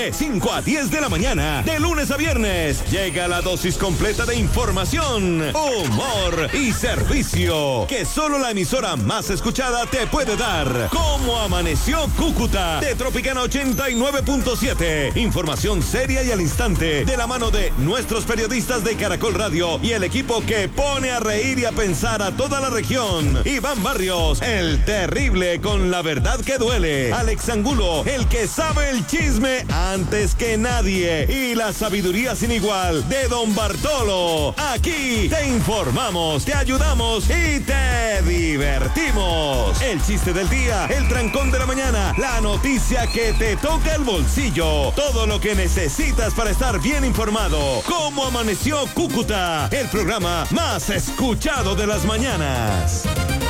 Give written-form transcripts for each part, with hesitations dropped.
De 5 a 10 de la mañana, de lunes a viernes, llega la dosis completa de información, humor y servicio que solo la emisora más escuchada te puede dar. ¿Cómo amaneció Cúcuta? De Tropicana 89.7. Información seria y al instante, de la mano de nuestros periodistas de Caracol Radio y el equipo que pone a reír y a pensar a toda la región. Iván Barrios, el terrible con la verdad que duele. Alex Angulo, el que sabe el chisme antes que nadie, y la sabiduría sin igual de Don Bartolo. Aquí te informamos, te ayudamos y te divertimos. El chiste del día, el trancón de la mañana, la noticia que te toca el bolsillo, todo lo que necesitas para estar bien informado. ¿Cómo amaneció Cúcuta? El programa más escuchado de las mañanas.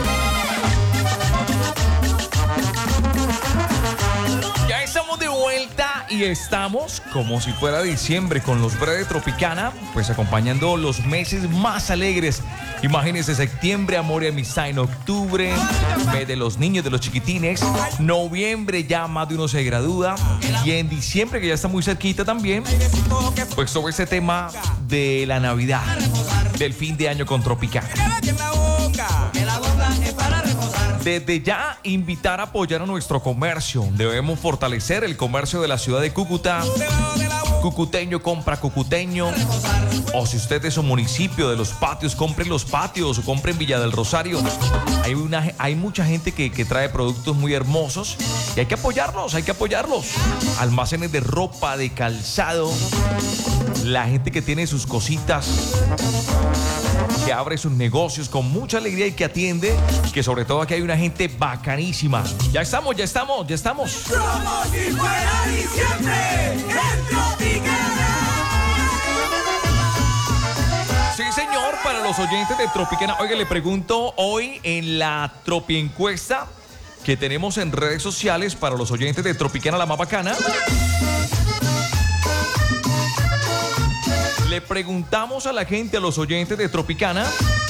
Ya estamos de vuelta y estamos como si fuera diciembre con los Bre de Tropicana, pues acompañando los meses más alegres. Imagínense, septiembre, amor y amistad; en octubre, mes de los niños, de los chiquitines; noviembre, ya más de uno se gradúa; y en diciembre, que ya está muy cerquita también, pues sobre ese tema de la Navidad, del fin de año con Tropicana. Desde ya, invitar a apoyar a nuestro comercio. Debemos fortalecer el comercio de la ciudad de Cúcuta. Cucuteño compra cucuteño. O si usted es un municipio de Los Patios, compre Los Patios o compre en Villa del Rosario. Hay mucha gente que trae productos muy hermosos y hay que apoyarlos, Almacenes de ropa, de calzado. La gente que tiene sus cositas, que abre sus negocios con mucha alegría y que atiende, y que sobre todo aquí hay una gente bacanísima. Ya estamos. Como si fuera diciembre, en Tropicana. Sí, señor, para los oyentes de Tropicana. Oiga, le pregunto hoy en la Tropi encuesta que tenemos en redes sociales para los oyentes de Tropicana, la más bacana. Le preguntamos a la gente, a los oyentes de Tropicana.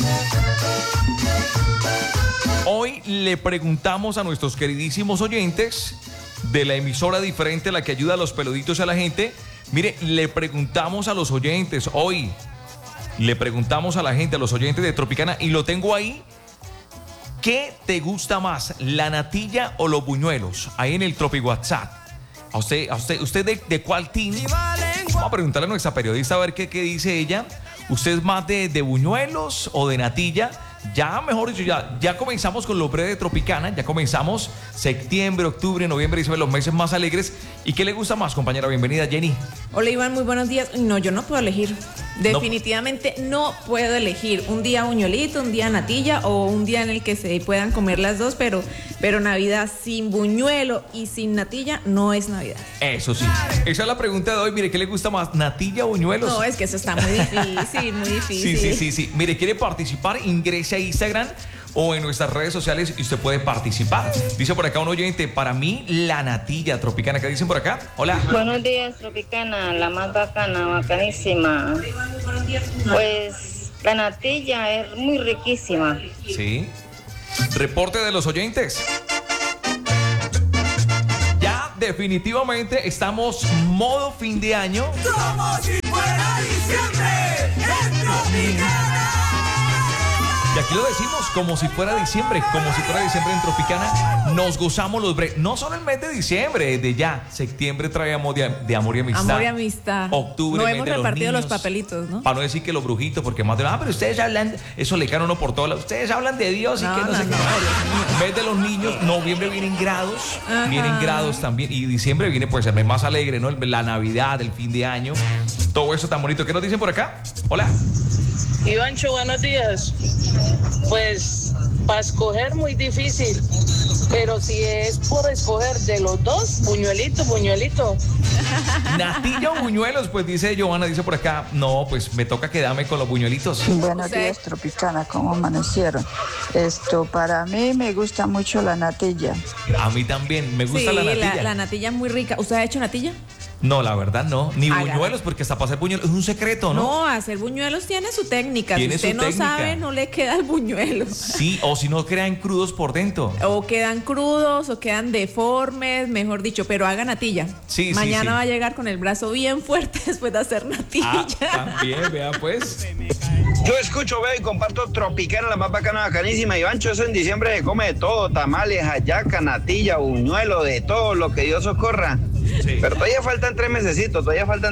Hoy le preguntamos a nuestros queridísimos oyentes de la emisora diferente, la que ayuda a los peluditos y a la gente. Mire, le preguntamos a los oyentes hoy. Le preguntamos a la gente, a los oyentes de Tropicana, y lo tengo ahí. ¿Qué te gusta más, la natilla o los buñuelos? Ahí en el Tropi WhatsApp. ¿Usted de cuál team? Vamos a preguntarle a nuestra periodista a ver qué dice ella. ¿Usted es más de buñuelos o de natilla? Ya, mejor dicho, ya comenzamos con los Bre de Tropicana. Ya comenzamos septiembre, octubre, noviembre, diciembre, los meses más alegres. ¿Y qué le gusta más, compañera? Bienvenida, Jenny. Hola, Iván, muy buenos días. No, yo no puedo elegir. Definitivamente no puedo elegir. Un día buñuelito, un día natilla o un día en el que se puedan comer las dos, pero Navidad sin buñuelo y sin natilla no es Navidad. Eso sí. Esa es la pregunta de hoy. Mire, ¿qué le gusta más, natilla o buñuelos? No, es que eso está muy difícil, muy difícil. Sí. Mire, ¿quiere participar? Ingrese a Instagram o en nuestras redes sociales y usted puede participar. Dice por acá un oyente, para mí la natilla Tropicana. ¿Qué dicen por acá? Hola. Buenos días, Tropicana, la más bacana, bacanísima. Pues la natilla es muy riquísima. Sí. Reporte de los oyentes. Ya definitivamente estamos modo fin de año. Como si fuera diciembre, en Tropicana. Y aquí lo decimos, como si fuera diciembre en Tropicana. Nos gozamos los Bre. No solo el mes de diciembre, desde ya. Septiembre trae amor de amor y amistad. Amor y amistad. Octubre, no mes hemos de repartido los los papelitos, ¿no? Para no decir que los brujitos, porque más de pero ustedes hablan, eso le caen uno por todas las. Ustedes hablan de Dios y que no sé qué. Mes de los niños, noviembre vienen grados. Ajá. Vienen grados también. Y diciembre viene pues el mes más alegre, ¿no? La Navidad, el fin de año. Todo eso tan bonito. ¿Qué nos dicen por acá? Hola. Ivancho, buenos días. Pues para escoger muy difícil, pero si es por escoger de los dos, buñuelito. Natilla o buñuelos, pues dice Giovanna, dice por acá, no, pues me toca quedarme con los buñuelitos. Buenos días, Tropicana, ¿cómo amanecieron? Para mí me gusta mucho la natilla. A mí también, me gusta la natilla. La natilla es muy rica. ¿Usted ha hecho natilla? No, la verdad no. Ni Hágala. buñuelos, porque hasta para hacer buñuelos es un secreto, ¿no? No, hacer buñuelos tiene su técnica. Tiene Si usted su no técnica. sabe, no le queda el buñuelo. Sí, o si no quedan crudos por dentro. O quedan crudos o quedan deformes, mejor dicho, pero haga natilla. Sí, Mañana sí, sí. va a llegar con el brazo bien fuerte después de hacer natilla. También, vea pues. Yo escucho, veo y comparto Tropicana, la más bacana, bacanísima. Y Bancho, eso en diciembre se come de todo: tamales, hallaca, natilla, buñuelo, de todo lo que Dios socorra. Sí. Pero todavía faltan 3 mesecitos,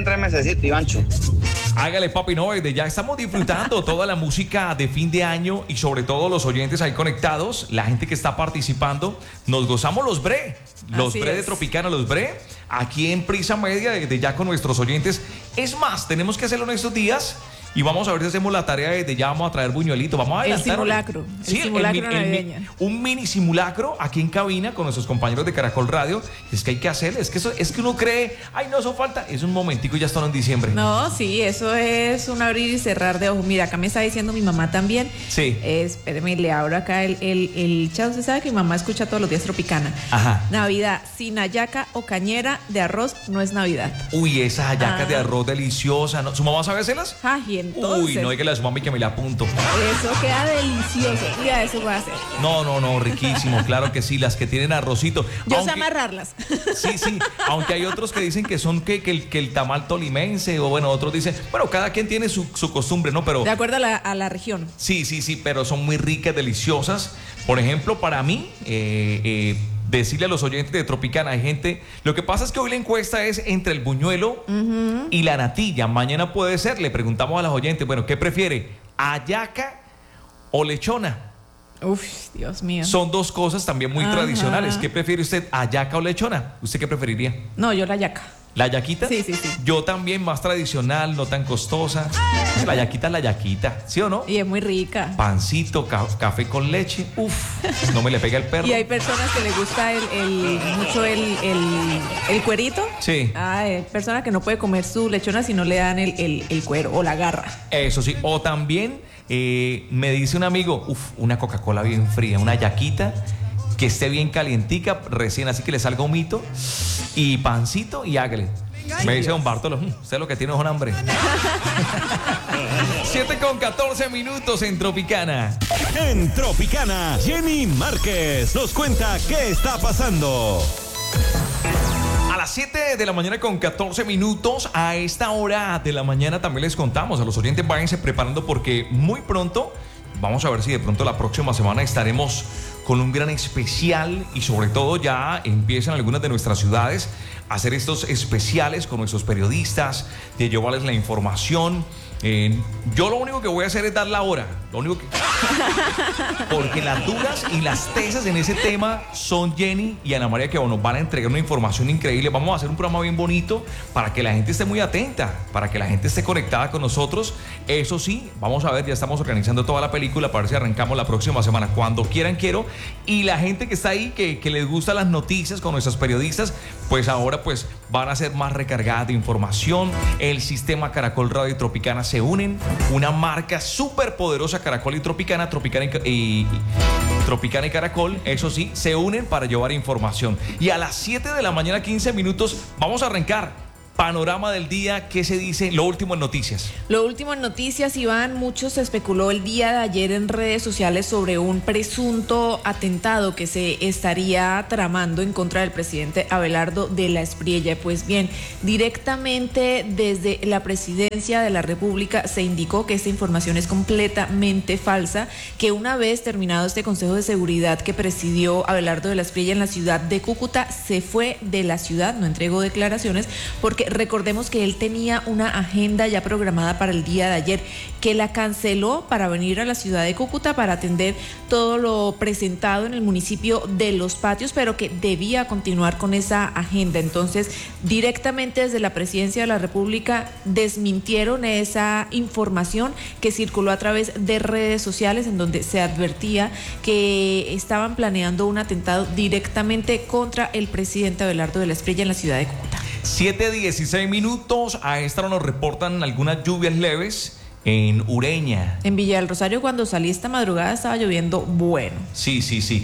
Ivancho. Hágale, papi, no, desde ya estamos disfrutando toda la música de fin de año y sobre todo los oyentes ahí conectados, la gente que está participando, nos gozamos los bre Así de es. Tropicana, los bre, aquí en Prisa Media, desde ya con nuestros oyentes. Es más, tenemos que hacerlo en estos días. Y vamos a ver si hacemos la tarea desde ya, vamos a traer buñuelitos, vamos a El adelantar. simulacro, el Sí, simulacro mi- navideño. un mini simulacro aquí en cabina con nuestros compañeros de Caracol Radio. Es que hay que hacer, es que uno cree, ay no, eso falta, es un momentico y ya están en diciembre. No, sí, eso es un abrir y cerrar de ojos. Mira, acá me está diciendo mi mamá también. Sí. Espéreme, le abro acá el chat. Usted sabe que mi mamá escucha todos los días Tropicana. Ajá. Navidad, sin hallaca o cañera de arroz no es Navidad. Uy, esas hallacas de arroz deliciosa, ¿no? ¿Su mamá sabe hacerlas? Ay, y entonces, Uy, no, dígale a su mami que me la apunto. eso queda delicioso. Mira, eso voy a hacer. No, riquísimo, claro que sí, las que tienen arrocito. Yo sé Aunque- amarrarlas. Sí, aunque hay otros que dicen que son que el tamal tolimense, o bueno, otros dicen, bueno, cada quien tiene su costumbre, ¿no? Pero De acuerdo a la región. sí, pero son muy ricas, deliciosas. Por ejemplo, para mí, decirle a los oyentes de Tropicana, hay gente, lo que pasa es que hoy la encuesta es entre el buñuelo y la natilla. Mañana puede ser, le preguntamos a los oyentes, bueno, ¿qué prefiere? ¿Hallaca o lechona? Uf, Dios mío. Son dos cosas también muy Ajá. tradicionales. ¿Qué prefiere usted, hallaca o lechona? ¿Usted qué preferiría? No, yo la hallaca. ¿La yaquita? Sí. Yo también, más tradicional, no tan costosa. La yaquita es la yaquita, ¿sí o no? Y es muy rica. Pancito, café con leche. Uf, no me le pega el perro. Y hay personas que les gusta mucho el cuerito. Sí. Hay personas que no puede comer su lechona si no le dan el cuero o la garra. Eso sí. O también me dice un amigo, una Coca-Cola bien fría, una yaquita que esté bien calientica, recién así que le salga un mito, y pancito y hágale. Me dice don Bartolo, usted lo que tiene es un hambre. 7:14 en Tropicana. En Tropicana, Jenny Márquez nos cuenta qué está pasando. A las 7 de la mañana con 14 minutos, a esta hora de la mañana también les contamos a los oyentes, váyanse preparando porque muy pronto, vamos a ver si de pronto la próxima semana estaremos con un gran especial y sobre todo ya empiezan algunas de nuestras ciudades a hacer estos especiales con nuestros periodistas, de llevarles la información. Yo lo único que voy a hacer es dar la hora, lo único que... porque las duras y las tesas en ese tema son Jenny y Ana María, que nos van a entregar una información increíble. Vamos a hacer un programa bien bonito para que la gente esté muy atenta, para que la gente esté conectada con nosotros. Eso sí, vamos a ver, ya estamos organizando toda la película para ver si arrancamos la próxima semana. Cuando quieran, quiero. Y la gente que está ahí, que les gustan las noticias con nuestros periodistas, pues ahora pues van a ser más recargadas de información. El sistema Caracol Radio y Tropicana se unen, una marca súper poderosa, Caracol y Tropicana, Tropicana y Caracol, eso sí, se unen para llevar información. Y a las 7 de la mañana, 15 minutos, vamos a arrancar. Panorama del día, ¿qué se dice? Lo último en noticias. Lo último en noticias, Iván, mucho se especuló el día de ayer en redes sociales sobre un presunto atentado que se estaría tramando en contra del presidente Abelardo de la Espriella. Pues bien, directamente desde la presidencia de la República se indicó que esta información es completamente falsa, que una vez terminado este Consejo de Seguridad que presidió Abelardo de la Espriella en la ciudad de Cúcuta, se fue de la ciudad, no entregó declaraciones, porque recordemos que él tenía una agenda ya programada para el día de ayer, que la canceló para venir a la ciudad de Cúcuta para atender todo lo presentado en el municipio de Los Patios, pero que debía continuar con esa agenda. Entonces, directamente desde la Presidencia de la República desmintieron esa información que circuló a través de redes sociales en donde se advertía que estaban planeando un atentado directamente contra el presidente Abelardo de la Espriella en la ciudad de Cúcuta. 7:16 minutos, a esta hora nos reportan algunas lluvias leves en Ureña. En Villa del Rosario, cuando salí esta madrugada, estaba lloviendo bueno. Sí.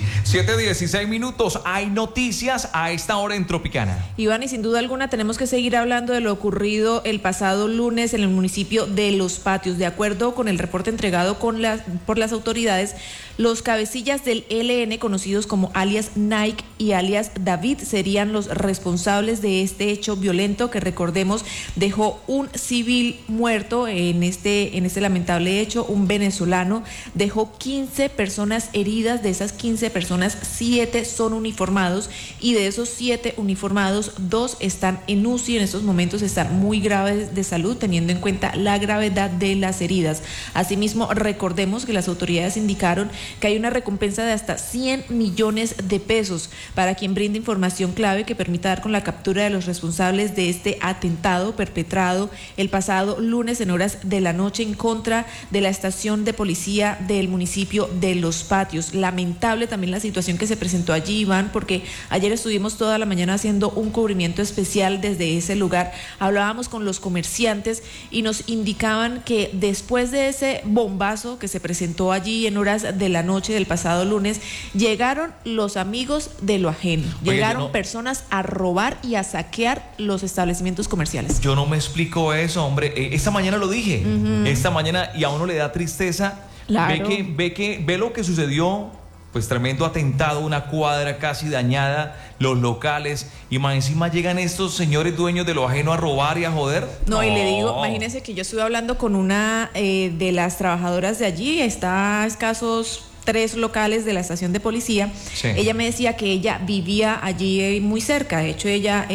7:16 minutos. Hay noticias a esta hora en Tropicana. Iván, y sin duda alguna tenemos que seguir hablando de lo ocurrido el pasado lunes en el municipio de Los Patios. De acuerdo con el reporte entregado por las autoridades, los cabecillas del ELN, conocidos como alias Nike y alias David, serían los responsables de este hecho violento que, recordemos, dejó un civil muerto en este lamentable hecho, un venezolano. Dejó 15 personas heridas. De esas 15 personas, 7 son uniformados, y de esos 7 uniformados, 2 están en UCI. En estos momentos están muy graves de salud, teniendo en cuenta la gravedad de las heridas. Asimismo, recordemos que las autoridades indicaron que hay una recompensa de hasta 100 millones de pesos para quien brinde información clave que permita dar con la captura de los responsables de este atentado perpetrado el pasado lunes en horas de la noche en contra de la estación de policía del municipio de Los Patios. Lamentable también la situación que se presentó allí, Iván, porque ayer estuvimos toda la mañana haciendo un cubrimiento especial desde ese lugar. Hablábamos con los comerciantes y nos indicaban que después de ese bombazo que se presentó allí en horas de la noche del pasado lunes, llegaron los amigos de lo ajeno. Llegaron personas a robar y a saquear los establecimientos comerciales. Yo no me explico eso, hombre. Esta mañana lo dije. Esta mañana, y a uno le da tristeza. Claro. Ve lo que sucedió. Pues tremendo atentado, una cuadra casi dañada, los locales, y más encima llegan estos señores dueños de lo ajeno a robar y a joder. No, y le digo, imagínese que yo estuve hablando con una de las trabajadoras de allí, está a escasos 3 locales de la estación de policía. Sí. Ella me decía que ella vivía allí muy cerca. De hecho, ella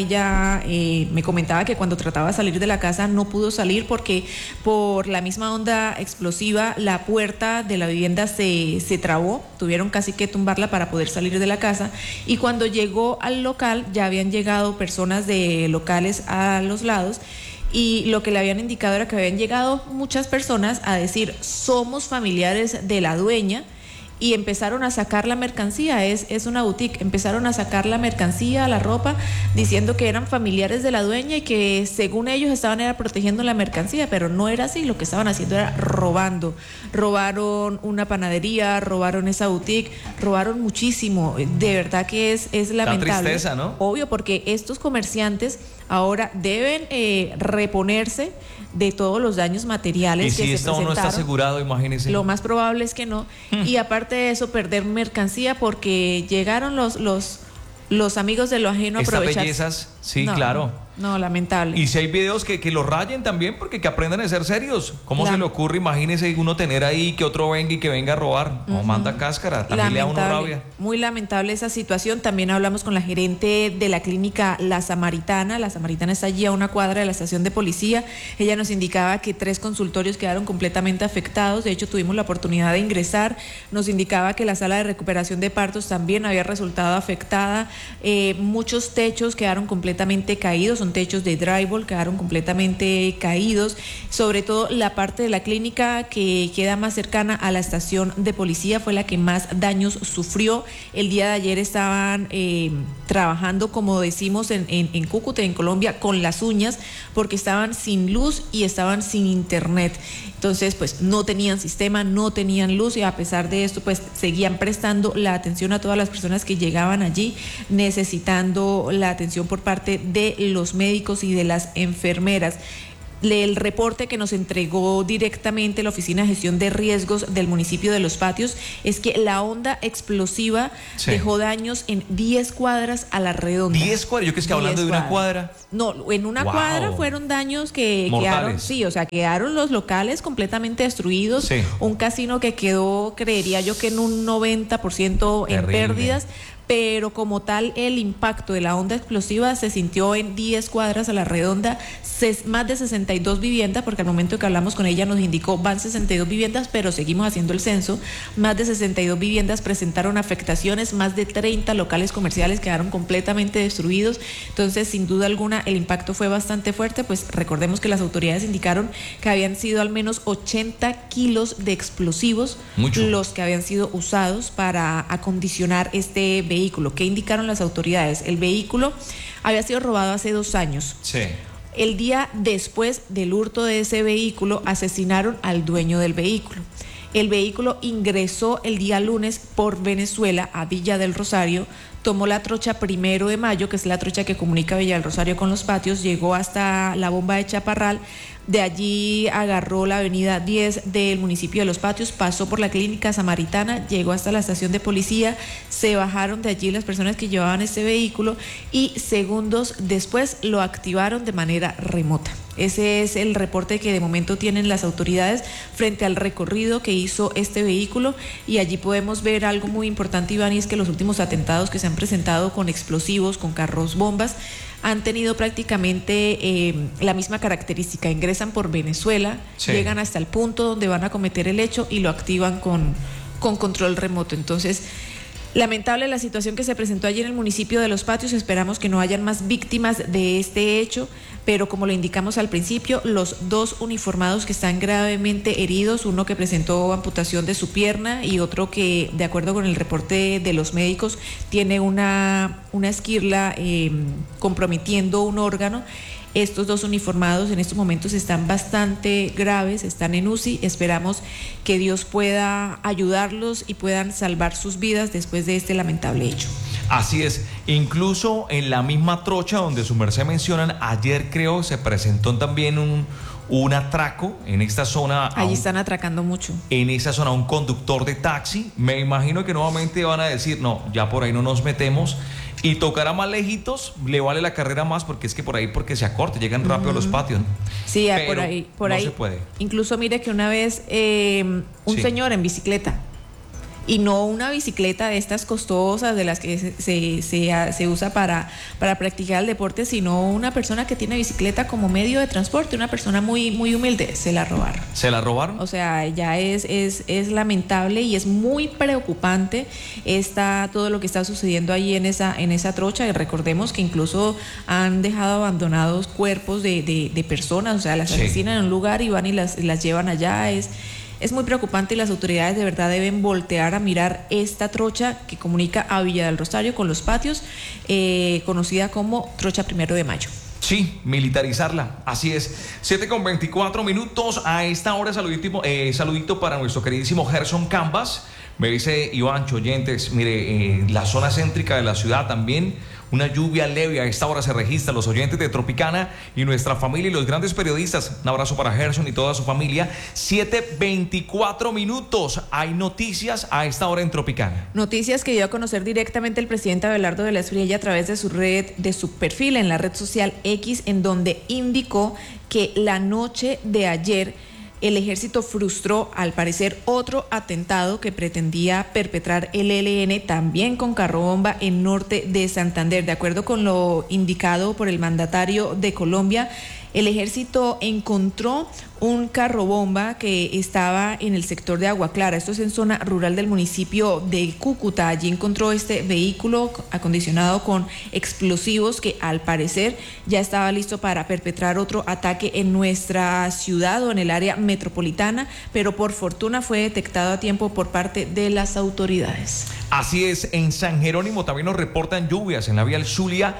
me comentaba que cuando trataba de salir de la casa no pudo salir porque por la misma onda explosiva la puerta de la vivienda se trabó. Tuvieron casi que tumbarla para poder salir de la casa, y cuando llegó al local ya habían llegado personas de locales a los lados, y lo que le habían indicado era que habían llegado muchas personas a decir: somos familiares de la dueña, y empezaron a sacar la mercancía. Es una boutique. Empezaron a sacar la mercancía, la ropa, diciendo que eran familiares de la dueña y que según ellos estaban protegiendo la mercancía, pero no era así. Lo que estaban haciendo era robando. Robaron una panadería, robaron esa boutique, robaron muchísimo. De verdad que es lamentable. Da tristeza, ¿no? Obvio, porque estos comerciantes ahora deben reponerse de todos los daños materiales que se presentaron. Y si esto no está asegurado, imagínense. Lo más probable es que no. Y aparte de eso, perder mercancía porque llegaron los amigos de lo ajeno a aprovechar. Bellezas, sí, no, claro. No, lamentable. Y si hay videos que los rayen también, porque que aprendan a ser serios. ¿Cómo se le ocurre? Imagínese uno tener ahí que otro venga y que venga a robar. No, manda cáscara, también le da uno rabia. Muy lamentable esa situación. También hablamos con la gerente de la clínica La Samaritana. La Samaritana está allí a una cuadra de la estación de policía. Ella nos indicaba que 3 consultorios quedaron completamente afectados. De hecho, tuvimos la oportunidad de ingresar. Nos indicaba que la sala de recuperación de partos también había resultado afectada. Muchos techos quedaron completamente caídos. Son techos de drywall, quedaron completamente caídos. Sobre todo la parte de la clínica que queda más cercana a la estación de policía fue la que más daños sufrió. El día de ayer estaban trabajando, como decimos en Cúcuta, en Colombia, con las uñas, porque estaban sin luz y estaban sin internet. Entonces, pues no tenían sistema, no tenían luz, y a pesar de esto, pues seguían prestando la atención a todas las personas que llegaban allí, necesitando la atención por parte de los médicos y de las enfermeras. El reporte que nos entregó directamente la Oficina de Gestión de Riesgos del municipio de Los Patios es que la onda explosiva dejó daños en 10 cuadras a la redonda. 10 cuadras, yo que estoy hablando de una cuadra. No, en una cuadra fueron daños que mortales. Quedaron los locales completamente destruidos. Sí. Un casino que quedó, creería yo, que en un 90% en pérdidas. Pero como tal, el impacto de la onda explosiva se sintió en 10 cuadras a la redonda, más de 62 viviendas, porque al momento que hablamos con ella nos indicó van 62 viviendas, pero seguimos haciendo el censo. Más de 62 viviendas presentaron afectaciones, más de 30 locales comerciales quedaron completamente destruidos. Entonces, sin duda alguna, el impacto fue bastante fuerte. Pues recordemos que las autoridades indicaron que habían sido al menos 80 kilos de explosivos los que habían sido usados para acondicionar este vehículo. ¿Qué indicaron las autoridades? El vehículo había sido robado hace 2 años. Sí. El día después del hurto de ese vehículo, asesinaron al dueño del vehículo. El vehículo ingresó el día lunes por Venezuela a Villa del Rosario, tomó la trocha 1 de Mayo, que es la trocha que comunica Villa del Rosario con Los Patios, llegó hasta la bomba de Chaparral, de allí agarró la avenida 10 del municipio de Los Patios, pasó por la clínica Samaritana, llegó hasta la estación de policía, se bajaron de allí las personas que llevaban este vehículo y segundos después lo activaron de manera remota. Ese es el reporte que de momento tienen las autoridades frente al recorrido que hizo este vehículo, y allí podemos ver algo muy importante, Iván, y es que los últimos atentados que se han presentado con explosivos, con carros bombas, han tenido prácticamente la misma característica. Ingresan por Venezuela, sí, llegan hasta el punto donde van a cometer el hecho y lo activan con control remoto. Entonces, lamentable la situación que se presentó ayer en el municipio de Los Patios. Esperamos que no hayan más víctimas de este hecho, pero como lo indicamos al principio, los 2 uniformados que están gravemente heridos, uno que presentó amputación de su pierna y otro que, de acuerdo con el reporte de los médicos, tiene una esquirla comprometiendo un órgano. Estos 2 uniformados en estos momentos están bastante graves, están en UCI. Esperamos que Dios pueda ayudarlos y puedan salvar sus vidas después de este lamentable hecho. Así es, incluso en la misma trocha donde su merced mencionan, ayer creo se presentó también un atraco en esta zona. Allí están atracando mucho. En esa zona un conductor de taxi. Me imagino que nuevamente van a decir, no, ya por ahí no nos metemos. Y tocará más lejitos, le vale la carrera más, porque es que por ahí, porque se acorta, llegan rápido a Los Patios, ¿no? Sí, pero por ahí se puede. Incluso mire que una vez un señor en bicicleta, y no una bicicleta de estas costosas de las que se usa para practicar el deporte, sino una persona que tiene bicicleta como medio de transporte, una persona muy, muy humilde. Se la robaron. ¿Se la robaron? O sea, ya es lamentable y es muy preocupante todo lo que está sucediendo ahí en esa trocha. Y recordemos que incluso han dejado abandonados cuerpos de personas, o sea, las asesinan en un lugar y van y las llevan allá. Es muy preocupante y las autoridades de verdad deben voltear a mirar esta trocha que comunica a Villa del Rosario con Los Patios, conocida como trocha 1 de Mayo. Sí, militarizarla, así es. 7:24. A esta hora saludito para nuestro queridísimo Gerson Cambas. Me dice Ivancho, oyentes, mire, la zona céntrica de la ciudad también, una lluvia leve a esta hora se registra. Los oyentes de Tropicana y nuestra familia y los grandes periodistas, un abrazo para Gerson y toda su familia. 7:24. Hay noticias a esta hora en Tropicana. Noticias que dio a conocer directamente el presidente Abelardo de la Espriella a través de su perfil en la red social X, en donde indicó que la noche de ayer el ejército frustró, al parecer, otro atentado que pretendía perpetrar el ELN, también con carrobomba, en norte de Santander. De acuerdo con lo indicado por el mandatario de Colombia, el ejército encontró un carrobomba que estaba en el sector de Agua Clara. Esto es en zona rural del municipio de Cúcuta. Allí encontró este vehículo acondicionado con explosivos que al parecer ya estaba listo para perpetrar otro ataque en nuestra ciudad o en el área metropolitana, pero por fortuna fue detectado a tiempo por parte de las autoridades. Así es, en San Jerónimo también nos reportan lluvias en la vía El Zulia,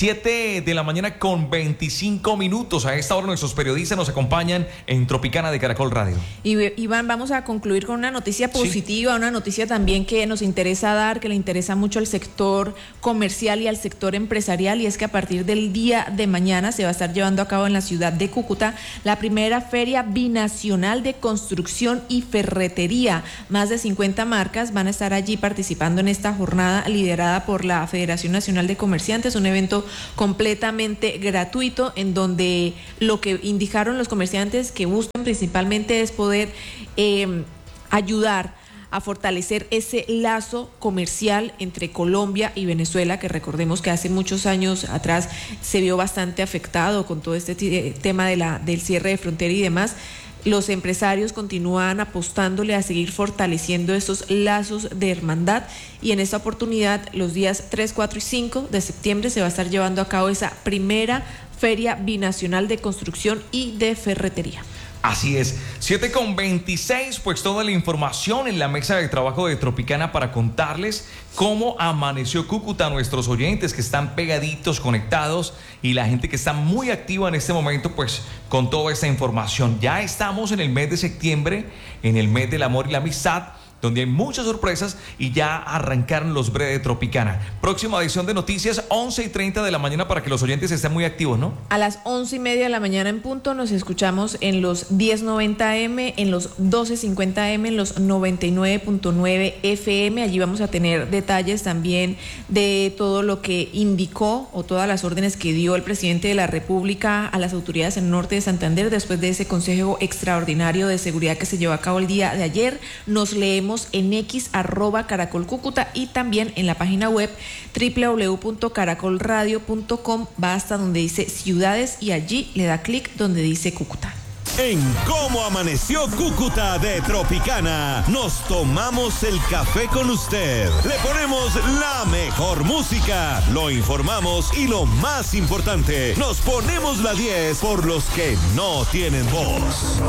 7:25. A esta hora nuestros periodistas nos acompañan en Tropicana de Caracol Radio. Y Iván, vamos a concluir con una noticia positiva, una noticia también que nos interesa dar, que le interesa mucho al sector comercial y al sector empresarial, y es que a partir del día de mañana se va a estar llevando a cabo en la ciudad de Cúcuta la primera feria binacional de construcción y ferretería. Más de 50 marcas van a estar allí participando en esta jornada liderada por la Federación Nacional de Comerciantes, un evento completamente gratuito en donde lo que indicaron los comerciantes que buscan principalmente es poder ayudar a fortalecer ese lazo comercial entre Colombia y Venezuela, que recordemos que hace muchos años atrás se vio bastante afectado con todo este tema del cierre de frontera y demás. Los empresarios continúan apostándole a seguir fortaleciendo esos lazos de hermandad, y en esta oportunidad los días 3, 4 y 5 de septiembre se va a estar llevando a cabo esa primera Feria Binacional de Construcción y de Ferretería. Así es, 7:26, pues toda la información en la mesa de trabajo de Tropicana para contarles cómo amaneció Cúcuta, nuestros oyentes que están pegaditos, conectados, y la gente que está muy activa en este momento, pues con toda esta información. Ya estamos en el mes de septiembre, en el mes del amor y la amistad, donde hay muchas sorpresas y ya arrancaron los breves de Tropicana. Próxima edición de noticias, 11:30 de la mañana, para que los oyentes estén muy activos, ¿no? A las 11:30 de la mañana en punto nos escuchamos en los 1090M, en los 1250M, en los 99.9 FM. Allí vamos a tener detalles también de todo lo que indicó o todas las órdenes que dio el presidente de la República a las autoridades en el norte de Santander después de ese consejo extraordinario de seguridad que se llevó a cabo el día de ayer. Nos leemos en X @caracolcúcuta y también en la página web www.caracolradio.com. va hasta donde dice ciudades y allí le da clic donde dice Cúcuta. En Cómo Amaneció Cúcuta de Tropicana, nos tomamos el café con usted. Le ponemos la mejor música, lo informamos y lo más importante, nos ponemos la 10 por los que no tienen voz.